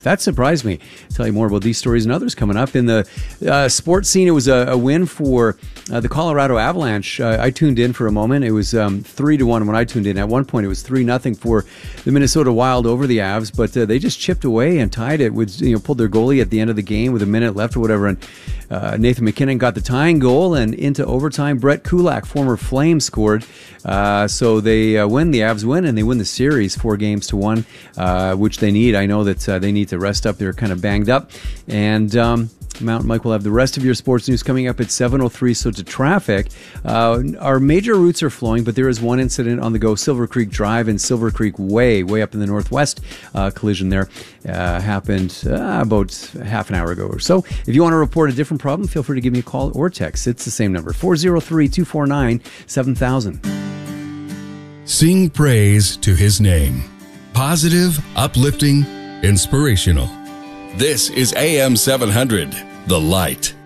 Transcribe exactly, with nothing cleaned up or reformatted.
That surprised me. I'll tell you more about these stories and others coming up. In the uh, sports scene, it was a, a win for uh, the Colorado Avalanche. Uh, I tuned in for a moment. It was um, three to one when I tuned in. At one point, it was three nothing for the Minnesota Wild over the Avs, but uh, they just chipped away and tied it with, you know, pulled their goalie at the end of the game with a minute left or whatever, and uh, Nathan MacKinnon got the tying goal, and into overtime, Brett Kulak, former Flame, scored. Uh, so they uh, win. The Avs win, and they win the series four games to one, uh, which they need. I know that uh, they need to rest up. They're kind of banged up. And um, Mountain Mike will have the rest of your sports news coming up at seven oh three. So to traffic, uh, our major routes are flowing, but there is one incident on the go. Silver Creek Drive and Silver Creek Way, way up in the northwest. Uh, collision there uh, happened uh, about half an hour ago or so. If you want to report a different problem, feel free to give me a call or text. It's the same number, four oh three, two four nine, seven thousand. Sing praise to his name. Positive, uplifting, inspirational. This is A M seven hundred, The Light.